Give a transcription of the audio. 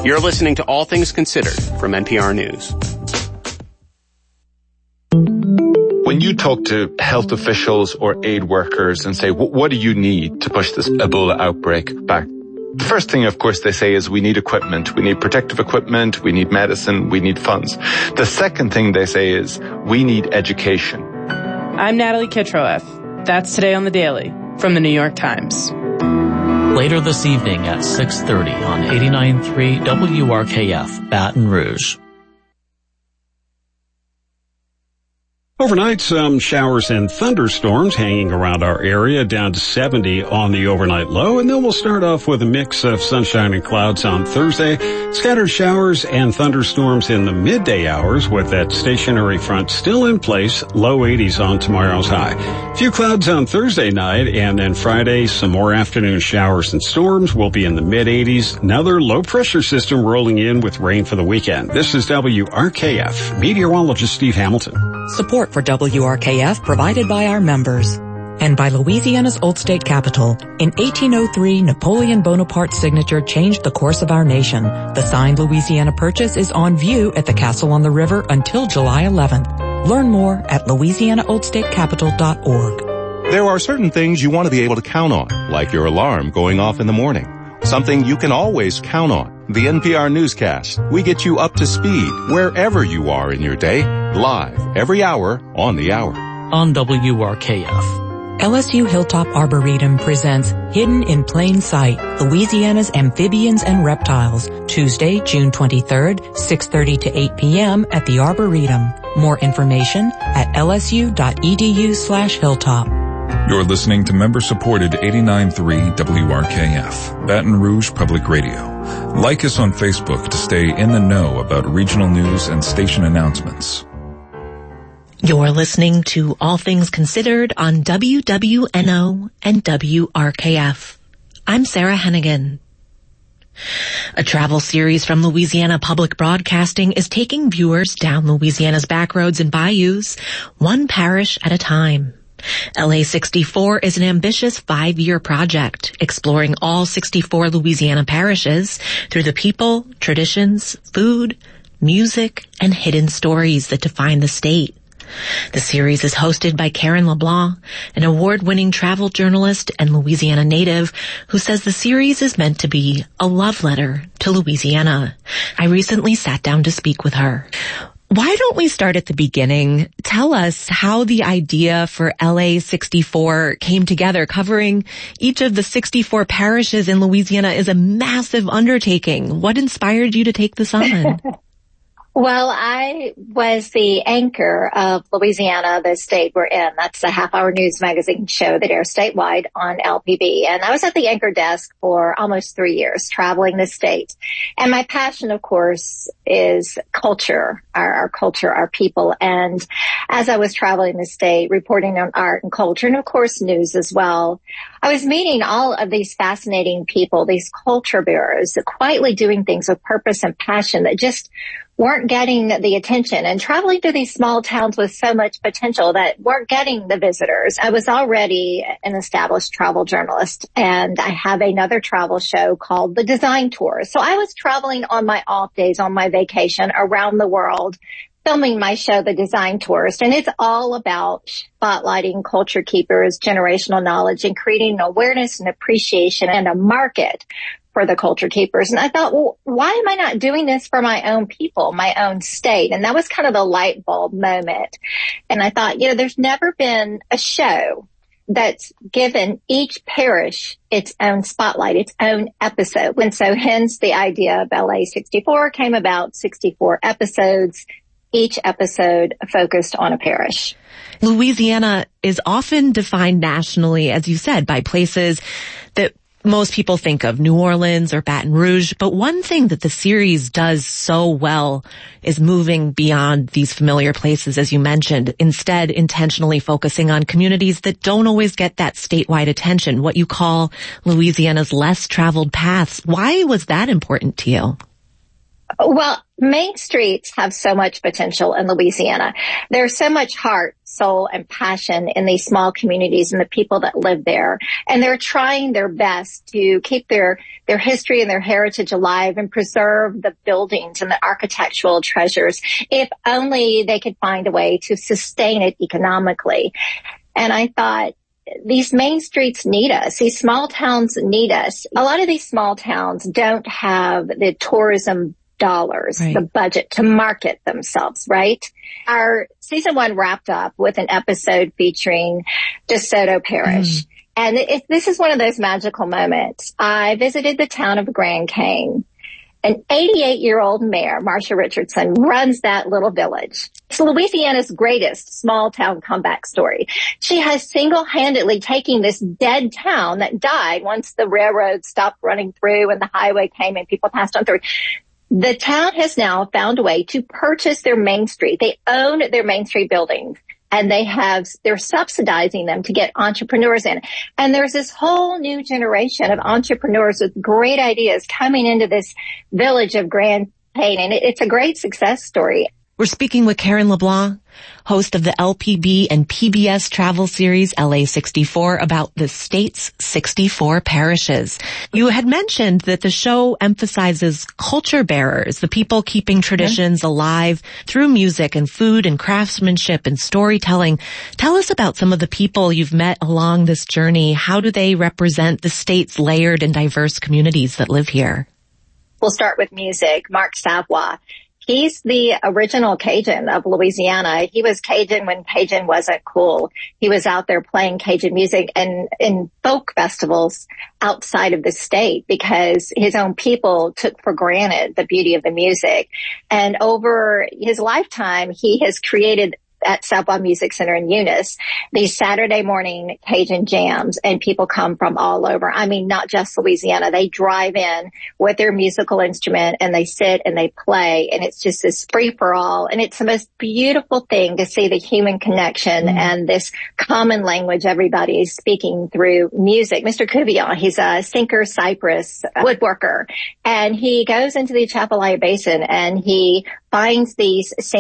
You're listening to All Things Considered from NPR News. When you talk to health officials or aid workers and say, what do you need to push this Ebola outbreak back? The first thing, of course, they say is we need equipment. We need protective equipment. We need medicine. We need funds. The second thing they say is we need education. I'm Natalie Kitroeff. That's Today on the Daily from the New York Times. Later this evening at 6:30 on 89.3 WRKF, Baton Rouge. Overnight, some showers and thunderstorms hanging around our area, down to 70 on the overnight low. And then we'll start off with a mix of sunshine and clouds on Thursday. Scattered showers and thunderstorms in the midday hours with that stationary front still in place. Low 80s on tomorrow's high. A few clouds on Thursday night, and then Friday, some more afternoon showers and storms will be in the mid-80s. Another low-pressure system rolling in with rain for the weekend. This is WRKF. Meteorologist Steve Hamilton. Support for WRKF provided by our members and by Louisiana's Old State Capitol. In 1803, Napoleon Bonaparte's signature changed the course of our nation. The signed Louisiana Purchase is on view at the Castle on the River until July 11th. Learn more at louisianaoldstatecapital.org. There are certain things you want to be able to count on, like your alarm going off in the morning. Something you can always count on. The NPR Newscast. We get you up to speed wherever you are in your day, live every hour on the hour. On WRKF. LSU Hilltop Arboretum presents Hidden in Plain Sight, Louisiana's Amphibians and Reptiles, Tuesday, June 23rd, 6:30 to 8 p.m. at the Arboretum. More information at lsu.edu/hilltop. You're listening to member-supported 89.3 WRKF, Baton Rouge Public Radio. Like us on Facebook to stay in the know about regional news and station announcements. You're listening to All Things Considered on WWNO and WRKF. I'm Sarah Hennigan. A travel series from Louisiana Public Broadcasting is taking viewers down Louisiana's backroads and bayous, one parish at a time. LA 64 is an ambitious 5-year project exploring all 64 Louisiana parishes through the people, traditions, food, music, and hidden stories that define the state. The series is hosted by Karen LeBlanc, an award-winning travel journalist and Louisiana native who says the series is meant to be a love letter to Louisiana. I recently sat down to speak with her. Why don't we start at the beginning? Tell us how the idea for LA 64 came together. Covering each of the 64 parishes in Louisiana is a massive undertaking. What inspired you to take this on? Well, I was the anchor of Louisiana, the state we're in. That's a half-hour news magazine show that airs statewide on LPB. And I was at the anchor desk for almost 3 years, traveling the state. And my passion, of course, is culture, our culture, our people. And as I was traveling the state, reporting on art and culture, and of course news as well, I was meeting all of these fascinating people, these culture bearers, quietly doing things with purpose and passion that just weren't getting the attention, and traveling to these small towns with so much potential that weren't getting the visitors. I was already an established travel journalist, and I have another travel show called The Design Tour. So I was traveling on my off days, on my vacation around the world, filming my show, The Design Tourist, and it's all about spotlighting culture keepers, generational knowledge, and creating awareness and appreciation and a market for the culture keepers. And I thought, well, why am I not doing this for my own people, my own state? And that was kind of the light bulb moment. And I thought, there's never been a show that's given each parish its own spotlight, its own episode. And so hence the idea of LA 64 came about, 64 episodes, each episode focused on a parish. Louisiana is often defined nationally, as you said, by places that most people think of, New Orleans or Baton Rouge. But one thing that the series does so well is moving beyond these familiar places, as you mentioned, instead intentionally focusing on communities that don't always get that statewide attention, what you call Louisiana's less traveled paths. Why was that important to you? Well, Main streets have so much potential in Louisiana. There's so much heart, soul, and passion in these small communities and the people that live there. And they're trying their best to keep their history and their heritage alive and preserve the buildings and the architectural treasures, if only they could find a way to sustain it economically. And I thought, these main streets need us. These small towns need us. A lot of these small towns don't have the tourism dollars, right, the budget to market themselves, right? Our season 1 wrapped up with an episode featuring DeSoto Parish. And this is one of those magical moments. I visited the town of Grand Cane. An 88-year-old mayor, Marsha Richardson, runs that little village. It's Louisiana's greatest small-town comeback story. She has single-handedly taken this dead town that died once the railroad stopped running through and the highway came and people passed on through. The town has now found a way to purchase their main street. They own their main street buildings, and they're subsidizing them to get entrepreneurs in. And there's this whole new generation of entrepreneurs with great ideas coming into this village of Grand Cane, and it's a great success story. We're speaking with Karen LeBlanc, host of the LPB and PBS travel series LA 64, about the state's 64 parishes. You had mentioned that the show emphasizes culture bearers, the people keeping traditions alive through music and food and craftsmanship and storytelling. Tell us about some of the people you've met along this journey. How do they represent the state's layered and diverse communities that live here? We'll start with music. Mark Savoy. He's the original Cajun of Louisiana. He was Cajun when Cajun wasn't cool. He was out there playing Cajun music and in folk festivals outside of the state because his own people took for granted the beauty of the music. And over his lifetime, he has created at Savoy Music Center in Eunice, these Saturday morning Cajun jams, and people come from all over. I mean, not just Louisiana. They drive in with their musical instrument and they sit and they play, and it's just this free for all. And it's the most beautiful thing to see the human connection and this common language everybody is speaking through music. Mr. Cuvion, he's a Sinker Cypress woodworker, and he goes into the Atchafalaya Basin and he finds these